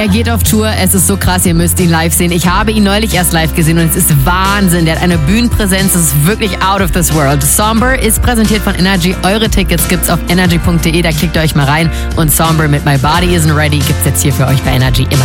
Er geht auf Tour, es ist so krass, ihr müsst ihn live sehen. Ich habe ihn neulich erst live gesehen und es ist Wahnsinn. Der hat eine Bühnenpräsenz, das ist wirklich out of this world. Somber ist präsentiert von Energy. Eure Tickets gibt's auf energy.de, da klickt ihr euch mal rein. Und Somber mit My Body Isn't Ready gibt's jetzt hier für euch bei Energy immer.